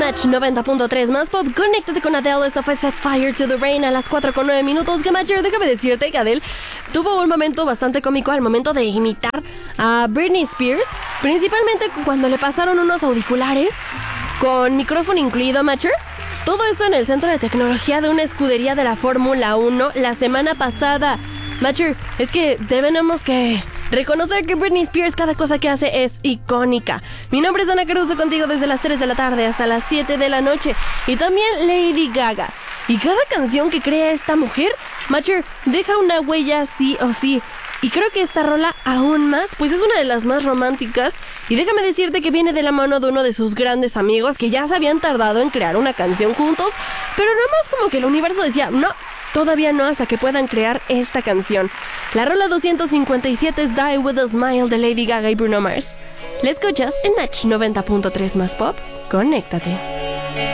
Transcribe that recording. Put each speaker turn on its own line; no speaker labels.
Match 90.3 más pop. Conéctate con Adele. Esto fue Set Fire to the Rain a las 4:09. Que Matcher, déjame decirte que Adele tuvo un momento bastante cómico al momento de imitar a Britney Spears, principalmente cuando le pasaron unos auriculares con micrófono incluido, Matcher. Todo esto en el centro de tecnología de una escudería de la Fórmula 1 la semana pasada. Matcher, es que tenemos que reconocer que Britney Spears, cada cosa que hace es icónica. Mi nombre es Ana Caruso, contigo desde las 3 de la tarde hasta las 7 de la noche. Y también Lady Gaga. Y cada canción que crea esta mujer, Matcher, deja una huella sí o sí. Y creo que esta rola aún más, pues es una de las más románticas. Y déjame decirte que viene de la mano de uno de sus grandes amigos que ya se habían tardado en crear una canción juntos, pero nada más como que el universo decía, no, todavía no, hasta que puedan crear esta canción. La rola 257 es Die With A Smile de Lady Gaga y Bruno Mars. La escuchas en Match 90.3 más pop. Conéctate.